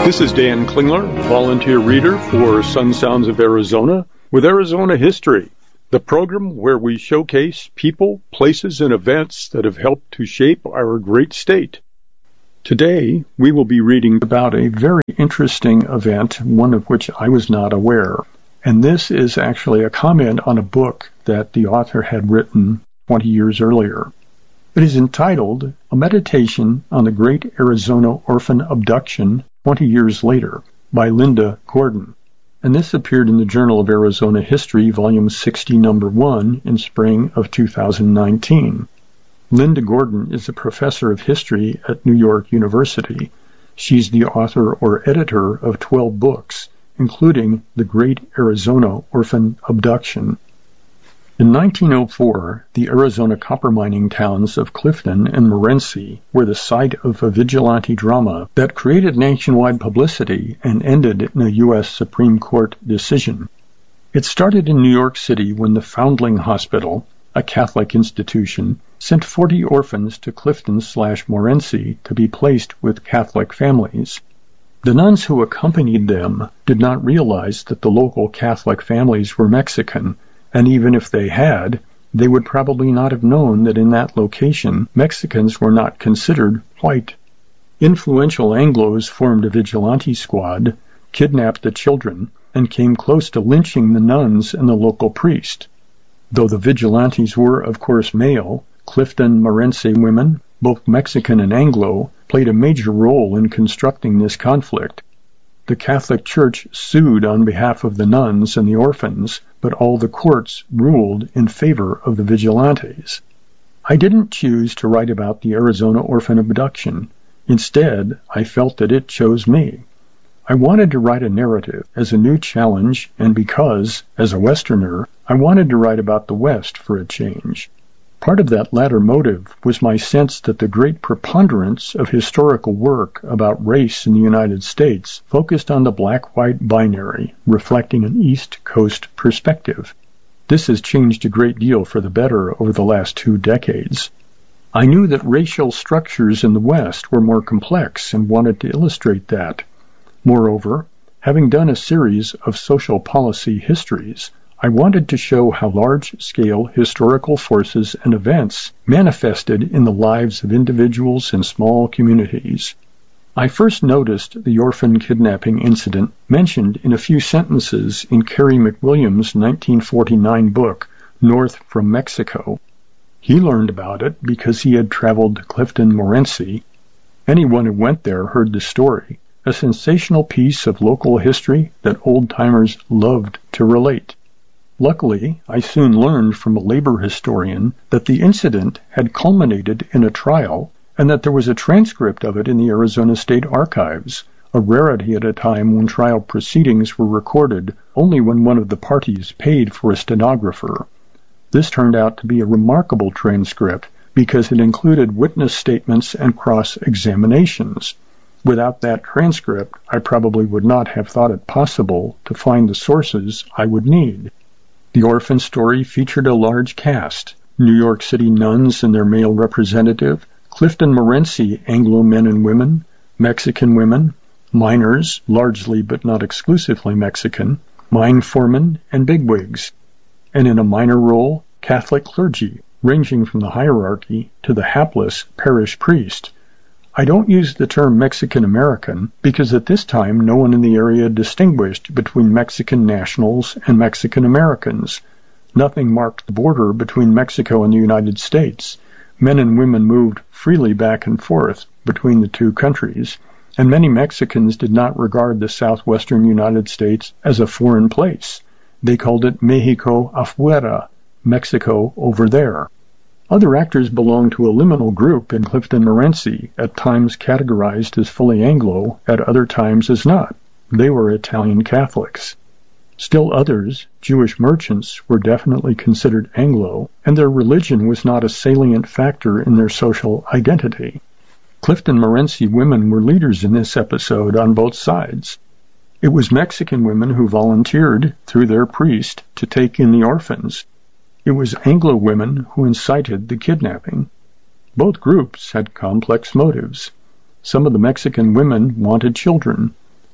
This is Dan Klingler, volunteer reader for Sun Sounds of Arizona with Arizona History, the program where we showcase people, places, and events that have helped to shape our great state. Today, we will be reading about a very interesting event, one of which I was not aware. And this is actually a comment on a book that the author had written 20 years earlier. It is entitled A Meditation on the Great Arizona Orphan Abduction 20 Years Later by Linda Gordon. And this appeared in the Journal of Arizona History, Volume 60, Number 1, in spring of 2019. Linda Gordon is a professor of history at New York University. She's the author or editor of 12 books, including The Great Arizona Orphan Abduction. In 1904, the Arizona copper mining towns of Clifton and Morenci were the site of a vigilante drama that created nationwide publicity and ended in a U.S. Supreme Court decision. It started in New York City when the Foundling Hospital, a Catholic institution, sent 40 orphans to Clifton/Morenci to be placed with Catholic families. The nuns who accompanied them did not realize that the local Catholic families were Mexican, and even if they had, they would probably not have known that in that location Mexicans were not considered white. Influential Anglos formed a vigilante squad, kidnapped the children, and came close to lynching the nuns and the local priest. Though the vigilantes were, of course, male, Clifton Morenci women, both Mexican and Anglo, played a major role in constructing this conflict. The Catholic Church sued on behalf of the nuns and the orphans, but all the courts ruled in favor of the vigilantes. I didn't choose to write about the Arizona orphan abduction. Instead, I felt that it chose me. I wanted to write a narrative as a new challenge, and because, as a Westerner, I wanted to write about the West for a change. Part of that latter motive was my sense that the great preponderance of historical work about race in the United States focused on the black-white binary, reflecting an East Coast perspective. This has changed a great deal for the better over the last 2 decades. I knew that racial structures in the West were more complex and wanted to illustrate that. Moreover, having done a series of social policy histories, I wanted to show how large-scale historical forces and events manifested in the lives of individuals and small communities. I first noticed the orphan kidnapping incident mentioned in a few sentences in Carey McWilliams' 1949 book, North from Mexico. He learned about it because he had traveled to Clifton, Morenci. Anyone who went there heard the story, a sensational piece of local history that old-timers loved to relate. Luckily, I soon learned from a labor historian that the incident had culminated in a trial and that there was a transcript of it in the Arizona State Archives, a rarity at a time when trial proceedings were recorded only when one of the parties paid for a stenographer. This turned out to be a remarkable transcript because it included witness statements and cross-examinations. Without that transcript, I probably would not have thought it possible to find the sources I would need. The orphan story featured a large cast: New York City nuns and their male representative, Clifton Morenci Anglo men and women, Mexican women, miners, largely but not exclusively Mexican, mine foremen, and bigwigs, and in a minor role, Catholic clergy, ranging from the hierarchy to the hapless parish priest. I don't use the term Mexican-American because at this time no one in the area distinguished between Mexican nationals and Mexican-Americans. Nothing marked the border between Mexico and the United States. Men and women moved freely back and forth between the two countries, and many Mexicans did not regard the southwestern United States as a foreign place. They called it Mexico afuera, Mexico over there. Other actors belonged to a liminal group in Clifton, Morenci, at times categorized as fully Anglo, at other times as not. They were Italian Catholics. Still others, Jewish merchants, were definitely considered Anglo, and their religion was not a salient factor in their social identity. Clifton Morenci women were leaders in this episode on both sides. It was Mexican women who volunteered, through their priest, to take in the orphans. It was Anglo women who incited the kidnapping. Both groups had complex motives. Some of the Mexican women wanted children.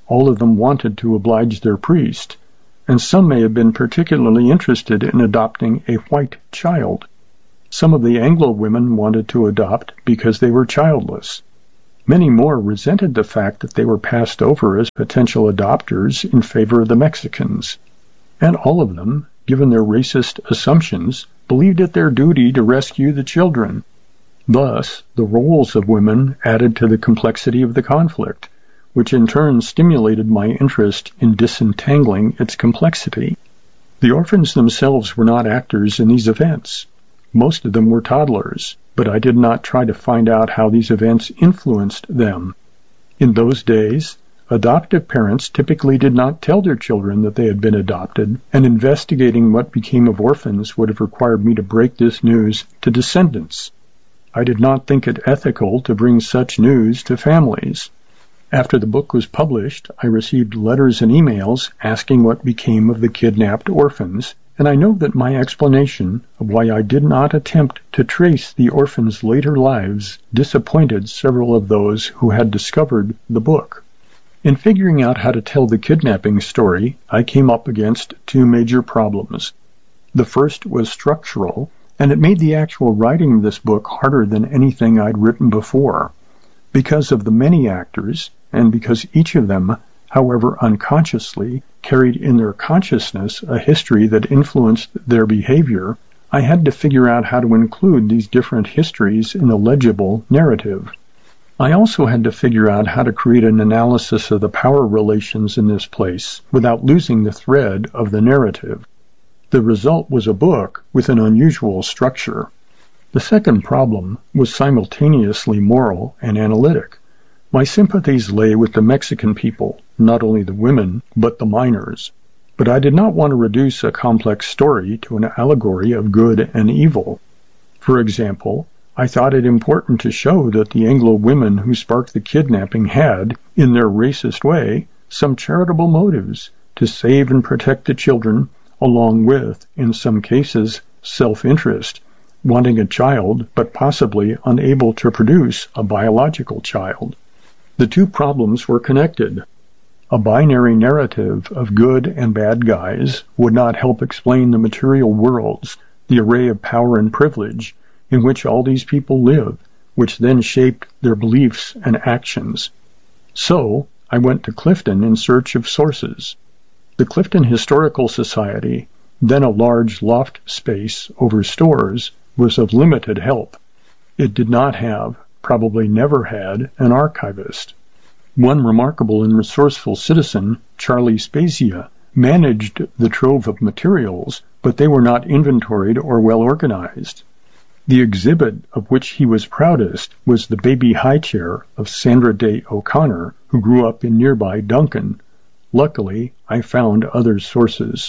All of them wanted to oblige their priest, and some may have been particularly interested in adopting a white child. Some of the Anglo women wanted to adopt because they were childless. Many more resented the fact that they were passed over as potential adopters in favor of the Mexicans. And all of them, given their racist assumptions, believed it their duty to rescue the children. Thus, the roles of women added to the complexity of the conflict, which in turn stimulated my interest in disentangling its complexity. The orphans themselves were not actors in these events. Most of them were toddlers, but I did not try to find out how these events influenced them. In those days, adoptive parents typically did not tell their children that they had been adopted, and investigating what became of orphans would have required me to break this news to descendants. I did not think it ethical to bring such news to families. After the book was published, I received letters and emails asking what became of the kidnapped orphans, and I know that my explanation of why I did not attempt to trace the orphans' later lives disappointed several of those who had discovered the book. In figuring out how to tell the kidnapping story, I came up against two major problems. The first was structural, and it made the actual writing of this book harder than anything I'd written before. Because of the many actors, and because each of them, however unconsciously, carried in their consciousness a history that influenced their behavior, I had to figure out how to include these different histories in a legible narrative. I also had to figure out how to create an analysis of the power relations in this place without losing the thread of the narrative. The result was a book with an unusual structure. The second problem was simultaneously moral and analytic. My sympathies lay with the Mexican people, not only the women, but the miners. But I did not want to reduce a complex story to an allegory of good and evil. For example, I thought it important to show that the Anglo women who sparked the kidnapping had, in their racist way, some charitable motives to save and protect the children, along with, in some cases, self-interest, wanting a child but possibly unable to produce a biological child. The two problems were connected. A binary narrative of good and bad guys would not help explain the material worlds, the array of power and privilege, in which all these people live, which then shaped their beliefs and actions. So, I went to Clifton in search of sources. The Clifton Historical Society, then a large loft space over stores, was of limited help. It did not have, probably never had, an archivist. One remarkable and resourceful citizen, Charlie Spezia, managed the trove of materials, but they were not inventoried or well organized. The exhibit of which he was proudest was the baby high chair of Sandra Day O'Connor, who grew up in nearby Duncan. Luckily, I found other sources.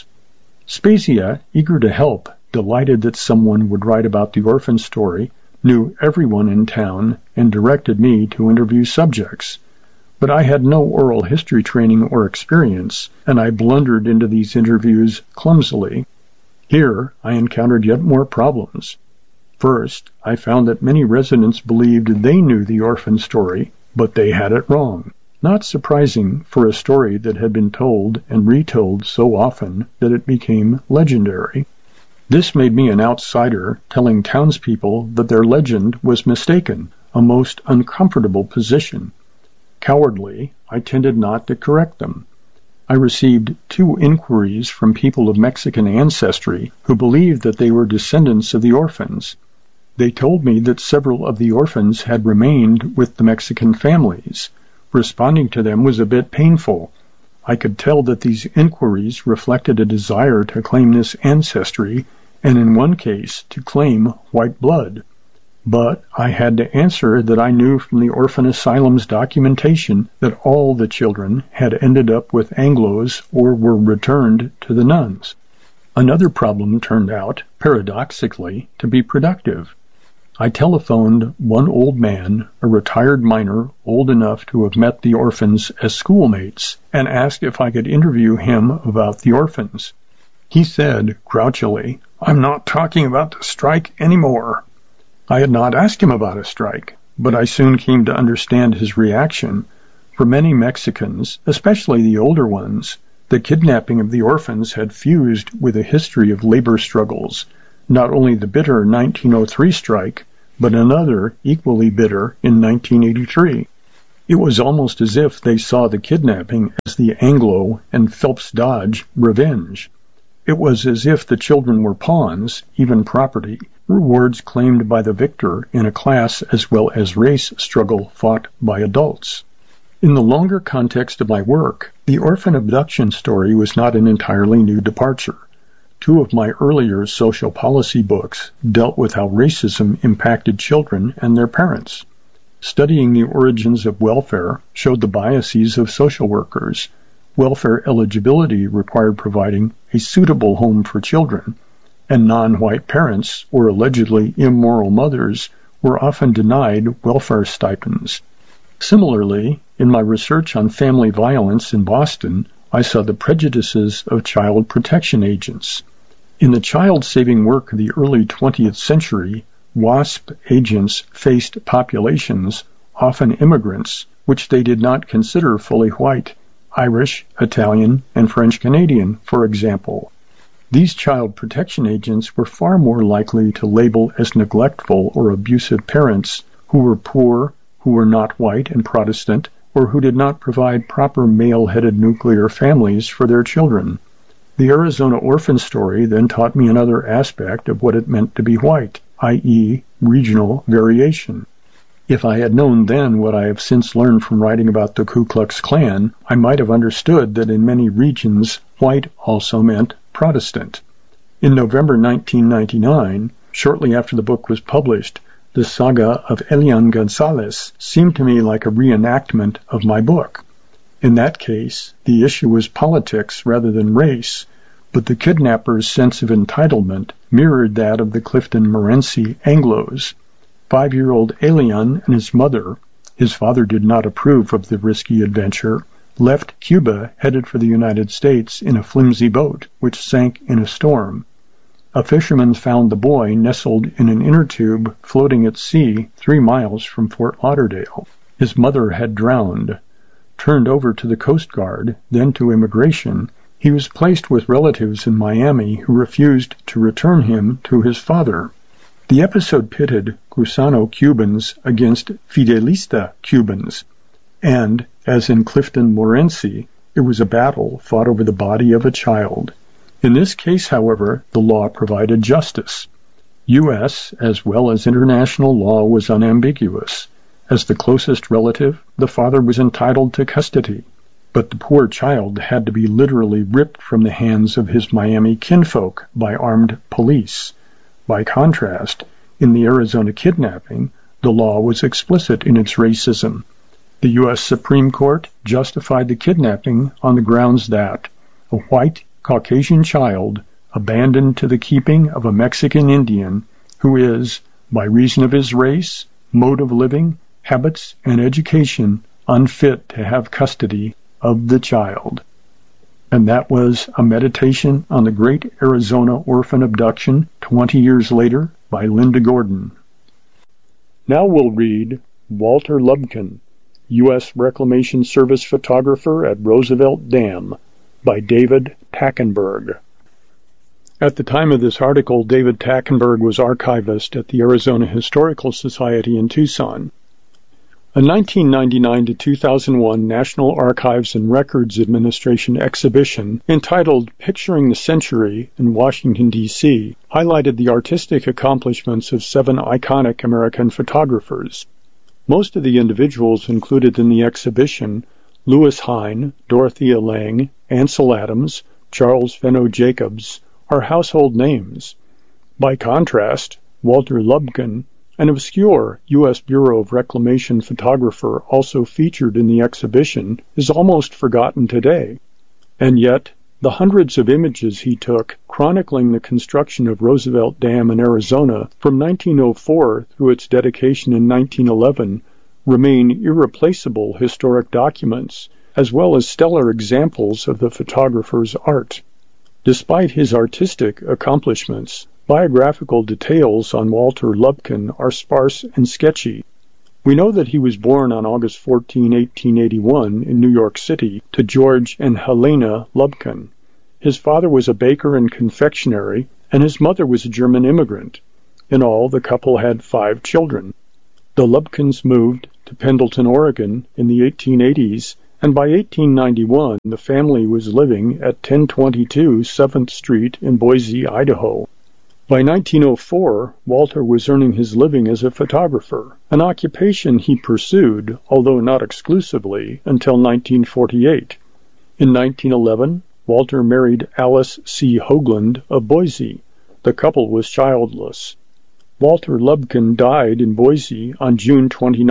Spezia, eager to help, delighted that someone would write about the orphan story, knew everyone in town, and directed me to interview subjects. But I had no oral history training or experience, and I blundered into these interviews clumsily. Here, I encountered yet more problems. First, I found that many residents believed they knew the orphan story, but they had it wrong. Not surprising for a story that had been told and retold so often that it became legendary. This made me an outsider telling townspeople that their legend was mistaken, a most uncomfortable position. Cowardly, I tended not to correct them. I received 2 inquiries from people of Mexican ancestry who believed that they were descendants of the orphans. They told me that several of the orphans had remained with the Mexican families. Responding to them was a bit painful. I could tell that these inquiries reflected a desire to claim this ancestry, and in one case to claim white blood. But I had to answer that I knew from the orphan asylum's documentation that all the children had ended up with Anglos or were returned to the nuns. Another problem turned out, paradoxically, to be productive. I telephoned one old man, a retired miner old enough to have met the orphans as schoolmates, and asked if I could interview him about the orphans. He said, grouchily, "I'm not talking about the strike anymore." I had not asked him about a strike, but I soon came to understand his reaction. For many Mexicans, especially the older ones, the kidnapping of the orphans had fused with a history of labor struggles, not only the bitter 1903 strike, but another equally bitter in 1983. It was almost as if they saw the kidnapping as the Anglo and Phelps Dodge revenge. It was as if the children were pawns, even property, rewards claimed by the victor in a class as well as race struggle fought by adults. In the longer context of my work, the orphan abduction story was not an entirely new departure. Two of my earlier social policy books dealt with how racism impacted children and their parents. Studying the origins of welfare showed the biases of social workers. Welfare eligibility required providing a suitable home for children, and non-white parents or allegedly immoral mothers were often denied welfare stipends. Similarly, in my research on family violence in Boston, I saw the prejudices of child protection agents. In the child-saving work of the early 20th century, WASP agents faced populations, often immigrants, which they did not consider fully white, Irish, Italian, and French-Canadian, for example. These child protection agents were far more likely to label as neglectful or abusive parents who were poor, who were not white and Protestant, or who did not provide proper male-headed nuclear families for their children. The Arizona orphan story then taught me another aspect of what it meant to be white, i.e., regional variation. If I had known then what I have since learned from writing about the Ku Klux Klan, I might have understood that in many regions, white also meant Protestant. In November 1999, shortly after the book was published, the saga of Elian Gonzalez seemed to me like a reenactment of my book. In that case, the issue was politics rather than race, but the kidnapper's sense of entitlement mirrored that of the Clifton Morenci Anglos. 5-year-old Elian and his mother, his father did not approve of the risky adventure, left Cuba headed for the United States in a flimsy boat, which sank in a storm. A fisherman found the boy nestled in an inner tube floating at sea 3 miles from Fort Lauderdale. His mother had drowned. Turned over to the Coast Guard, then to immigration, he was placed with relatives in Miami who refused to return him to his father. The episode pitted Gusano Cubans against Fidelista Cubans, and, as in Clifton Morenci, it was a battle fought over the body of a child. In this case, however, the law provided justice. U.S. as well as international law was unambiguous. As the closest relative, the father was entitled to custody, but the poor child had to be literally ripped from the hands of his Miami kinfolk by armed police. By contrast, in the Arizona kidnapping, the law was explicit in its racism. The U.S. Supreme Court justified the kidnapping on the grounds that a white Caucasian child abandoned to the keeping of a Mexican Indian who is, by reason of his race, mode of living, habits, and education, unfit to have custody of the child. And that was A Meditation on the Great Arizona Orphan Abduction 20 years later by Linda Gordon. Now we'll read Walter Lubkin, U.S. Reclamation Service Photographer at Roosevelt Dam by David Tackenberg. At the time of this article, David Tackenberg was archivist at the Arizona Historical Society in Tucson. A 1999 to 2001 National Archives and Records Administration exhibition entitled Picturing the Century in Washington, D.C. highlighted the artistic accomplishments of 7 iconic American photographers. Most of the individuals included in the exhibition, Louis Hine, Dorothea Lange, Ansel Adams, Charles Fenno Jacobs, are household names. By contrast, Walter Lubkin, an obscure U.S. Bureau of Reclamation photographer also featured in the exhibition, is almost forgotten today. And yet, the hundreds of images he took chronicling the construction of Roosevelt Dam in Arizona from 1904 through its dedication in 1911 remain irreplaceable historic documents, as well as stellar examples of the photographer's art. Despite his artistic accomplishments, biographical details on Walter Lubkin are sparse and sketchy. We know that he was born on August 14, 1881 in New York City to George and Helena Lubkin. His father was a baker and confectionery, and his mother was a German immigrant. In all, the couple had 5 children. The Lubkins moved to Pendleton, Oregon in the 1880s, and by 1891 the family was living at 1022 7th Street in Boise, Idaho. By 1904, Walter was earning his living as a photographer, an occupation he pursued, although not exclusively, until 1948. In 1911, Walter married Alice C. Hoagland of Boise. The couple was childless. Walter Lubkin died in Boise on June 29,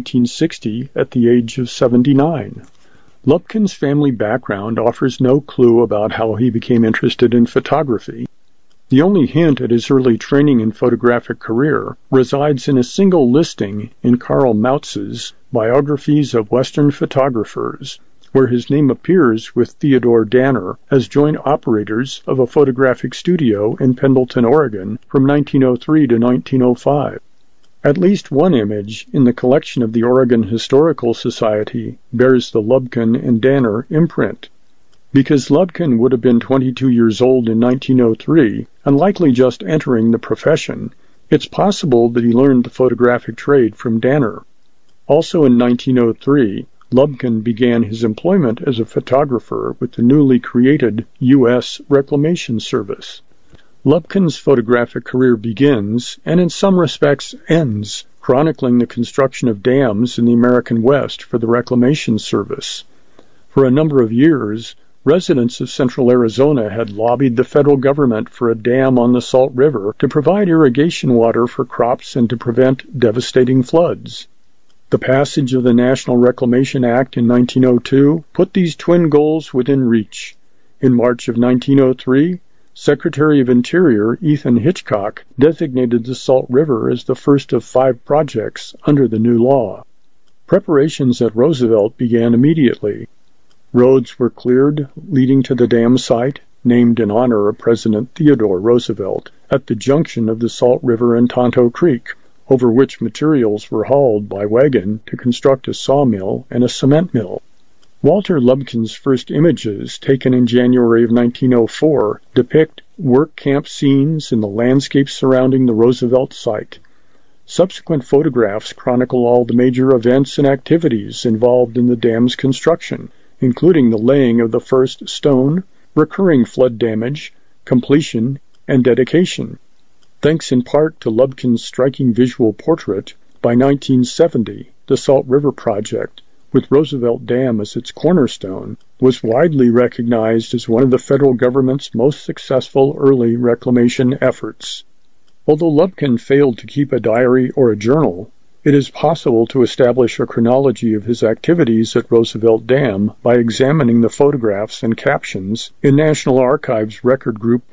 1960, at the age of 79. Lubkin's family background offers no clue about how he became interested in photography. The only hint at his early training and photographic career resides in a single listing in Karl Mautz's Biographies of Western Photographers, where his name appears with Theodore Danner as joint operators of a photographic studio in Pendleton, Oregon from 1903 to 1905. At least one image in the collection of the Oregon Historical Society bears the Lubkin and Danner imprint. Because Lubkin would have been 22 years old in 1903 and likely just entering the profession, it's possible that he learned the photographic trade from Danner. Also in 1903, Lubkin began his employment as a photographer with the newly created U.S. Reclamation Service. Lubkin's photographic career begins, and in some respects ends, chronicling the construction of dams in the American West for the Reclamation Service. For a number of years, residents of central Arizona had lobbied the federal government for a dam on the Salt River to provide irrigation water for crops and to prevent devastating floods. The passage of the National Reclamation Act in 1902 put these twin goals within reach. In March of 1903, Secretary of Interior Ethan Hitchcock designated the Salt River as the first of 5 projects under the new law. Preparations at Roosevelt began immediately. Roads were cleared leading to the dam site, named in honor of President Theodore Roosevelt, at the junction of the Salt River and Tonto Creek, over which materials were hauled by wagon to construct a sawmill and a cement mill. Walter Lubkin's first images, taken in January of 1904, depict work camp scenes in the landscape surrounding the Roosevelt site. Subsequent photographs chronicle all the major events and activities involved in the dam's construction, including the laying of the first stone, recurring flood damage, completion, and dedication. Thanks in part to Lubkin's striking visual portrait, by 1970, the Salt River Project, with Roosevelt Dam as its cornerstone, was widely recognized as one of the federal government's most successful early reclamation efforts. Although Lubkin failed to keep a diary or a journal, it is possible to establish a chronology of his activities at Roosevelt Dam by examining the photographs and captions in National Archives Record Group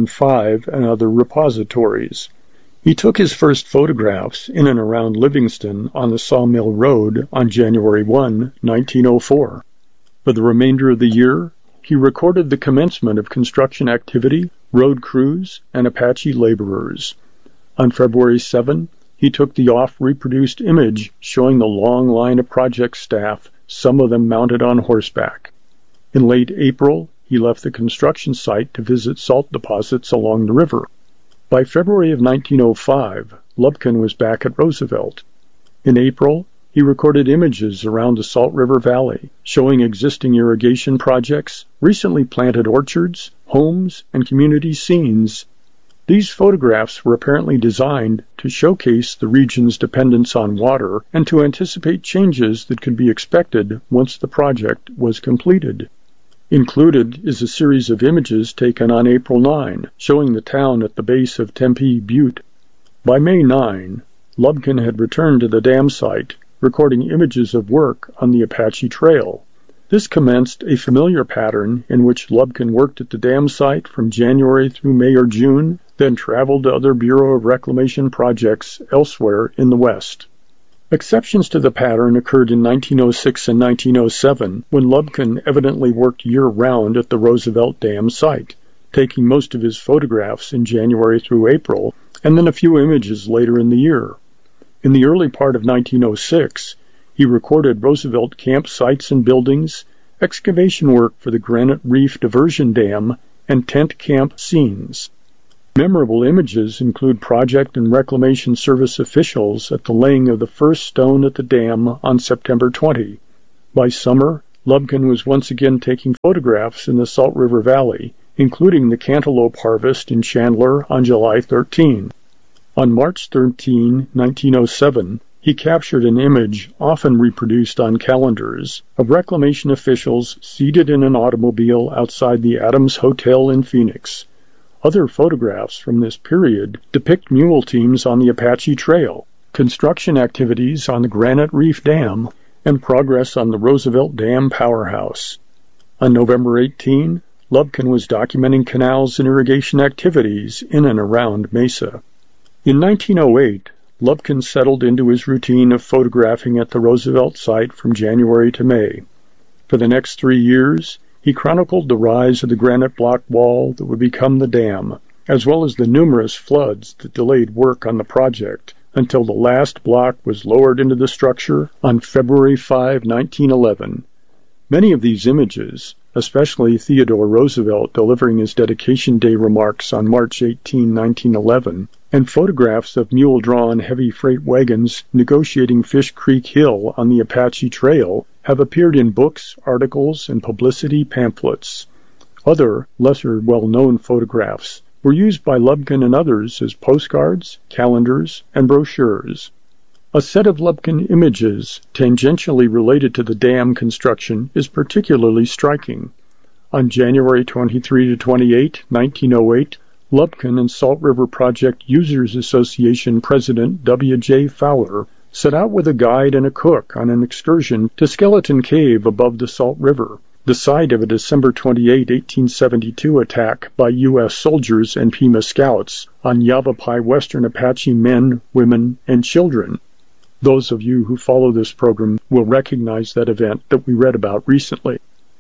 115 and other repositories. He took his first photographs in and around Livingston on the Sawmill Road on January 1, 1904. For the remainder of the year, he recorded the commencement of construction activity, road crews, and Apache laborers. On February 7, he took the oft-reproduced image showing the long line of project staff, some of them mounted on horseback. In late April, he left the construction site to visit salt deposits along the river. By February of 1905, Lubkin was back at Roosevelt. In April, he recorded images around the Salt River Valley, showing existing irrigation projects, recently planted orchards, homes, and community scenes. These photographs were apparently designed to showcase the region's dependence on water and to anticipate changes that could be expected once the project was completed. Included is a series of images taken on April 9, showing the town at the base of Tempe Butte. By May 9, Lubkin had returned to the dam site, recording images of work on the Apache Trail. This commenced a familiar pattern in which Lubkin worked at the dam site from January through May or June, then traveled to other Bureau of Reclamation projects elsewhere in the West. Exceptions to the pattern occurred in 1906 and 1907, when Lubkin evidently worked year-round at the Roosevelt Dam site, taking most of his photographs in January through April, and then a few images later in the year. In the early part of 1906, he recorded Roosevelt camp sites and buildings, excavation work for the Granite Reef Diversion Dam, and tent camp scenes. Memorable images include Project and Reclamation Service officials at the laying of the first stone at the dam on September 20. By summer, Lubkin was once again taking photographs in the Salt River Valley, including the cantaloupe harvest in Chandler on July 13. On March 13, 1907, he captured an image, often reproduced on calendars, of reclamation officials seated in an automobile outside the Adams Hotel in Phoenix. Other photographs from this period depict mule teams on the Apache Trail, construction activities on the Granite Reef Dam, and progress on the Roosevelt Dam powerhouse. On November 18, Lubkin was documenting canals and irrigation activities in and around Mesa. In 1908, Lubkin settled into his routine of photographing at the Roosevelt site from January to May. For the next 3 years, he chronicled the rise of the granite block wall that would become the dam, as well as the numerous floods that delayed work on the project until the last block was lowered into the structure on February 5, 1911. Many of these images, especially Theodore Roosevelt delivering his dedication day remarks on March 18, 1911, and photographs of mule-drawn heavy freight wagons negotiating Fish Creek Hill on the Apache Trail, have appeared in books, articles, and publicity pamphlets. Other, lesser well-known photographs were used by Lubkin and others as postcards, calendars, and brochures. A set of Lubkin images tangentially related to the dam construction is particularly striking. On January 23-28, 1908, Lubkin and Salt River Project Users Association President W.J. Fowler set out with a guide and a cook on an excursion to Skeleton Cave above the Salt River, the site of a December 28, 1872 attack by U.S. soldiers and Pima Scouts on Yavapai Western Apache men, women, and children. Those of you who follow this program will recognize that event that we read about recently.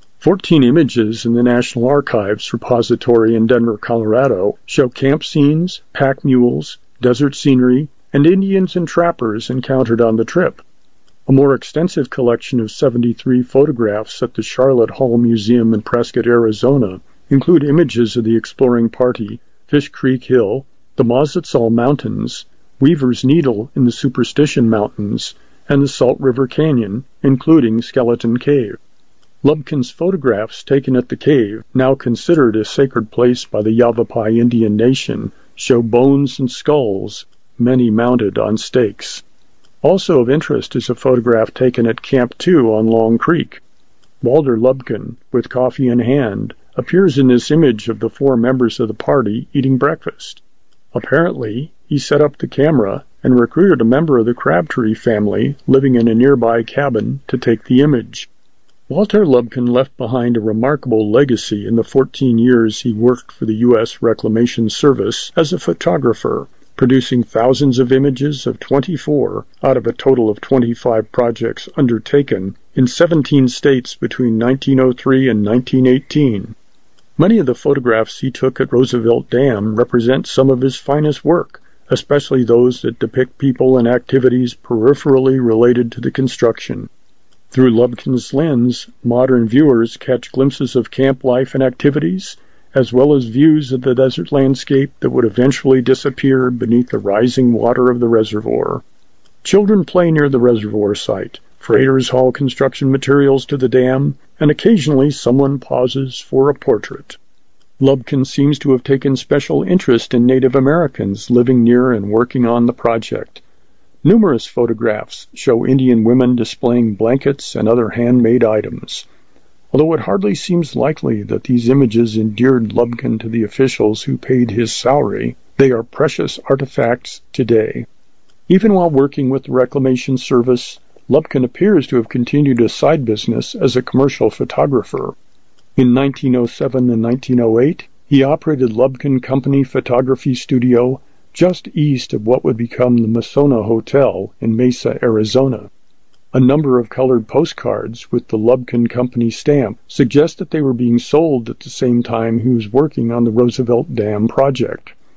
14 images in the National Archives repository in Denver, Colorado, show camp scenes, pack mules, desert scenery, and Indians and trappers encountered on the trip. A more extensive collection of 73 photographs at the Charlotte Hall Museum in Prescott, Arizona, include images of the exploring party, Fish Creek Hill, the Mazatzal Mountains, Weaver's Needle in the Superstition Mountains, and the Salt River Canyon, including Skeleton Cave. Lubkin's photographs taken at the cave, now considered a sacred place by the Yavapai Indian Nation, show bones and skulls, many mounted on stakes. Also of interest is a photograph taken at Camp 2 on Long Creek. Walter Lubkin, with coffee in hand, appears in this image of the 4 members of the party eating breakfast. Apparently, he set up the camera and recruited a member of the Crabtree family living in a nearby cabin to take the image. Walter Lubkin left behind a remarkable legacy in the 14 years he worked for the U.S. Reclamation Service as a photographer, producing thousands of images of 24 out of a total of 25 projects undertaken in 17 states between 1903 and 1918. Many of the photographs he took at Roosevelt Dam represent some of his finest work, especially those that depict people and activities peripherally related to the construction. Through Lubkin's lens, modern viewers catch glimpses of camp life and activities, as well as views of the desert landscape that would eventually disappear beneath the rising water of the reservoir. Children play near the reservoir site, freighters haul construction materials to the dam, and occasionally someone pauses for a portrait. Lubkin seems to have taken special interest in Native Americans living near and working on the project. Numerous photographs show Indian women displaying blankets and other handmade items. Although it hardly seems likely that these images endeared Lubkin to the officials who paid his salary, they are precious artifacts today. Even while working with the Reclamation Service, Lubkin appears to have continued a side business as a commercial photographer. In 1907 and 1908, he operated Lubkin Company Photography Studio just east of what would become the Masona Hotel in Mesa, Arizona. A number of colored postcards with the Lubkin Company stamp suggest that they were being sold at the same time he was working on the Roosevelt Dam project.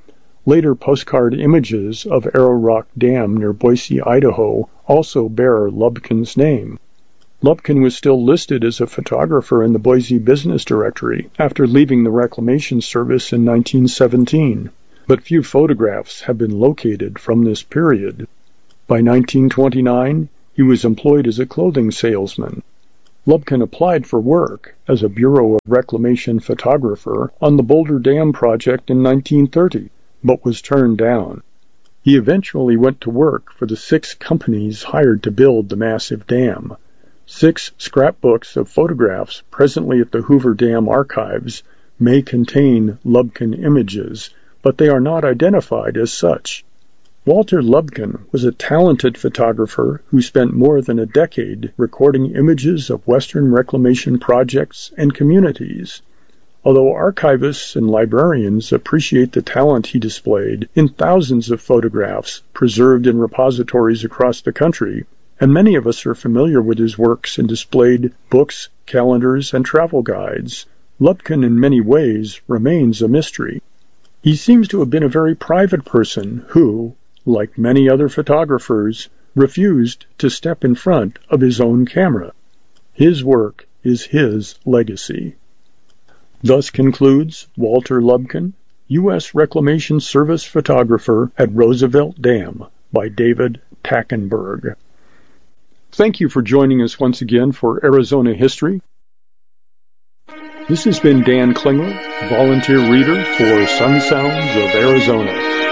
Later postcard images of Arrow Rock Dam near Boise, Idaho, also bear Lubkin's name. Lubkin was still listed as a photographer in the Boise Business Directory after leaving the Reclamation Service in 1917, but few photographs have been located from this period. By 1929, he was employed as a clothing salesman. Lubkin applied for work as a Bureau of Reclamation photographer on the Boulder Dam project in 1930, but was turned down. He eventually went to work for the 6 companies hired to build the massive dam. 6 scrapbooks of photographs presently at the Hoover Dam Archives may contain Lubkin images, but they are not identified as such. Walter Lubkin was a talented photographer who spent more than a decade recording images of Western reclamation projects and communities. Although archivists and librarians appreciate the talent he displayed in thousands of photographs preserved in repositories across the country, and many of us are familiar with his works in displayed books, calendars, and travel guides, Lubkin in many ways remains a mystery. He seems to have been a very private person who, like many other photographers, refused to step in front of his own camera. His work is his legacy. Thus concludes Walter Lubkin, U.S. Reclamation Service photographer at Roosevelt Dam, by David Tackenberg. Thank you for joining us once again for Arizona History. This has been Dan Klingler, volunteer reader for Sun Sounds of Arizona.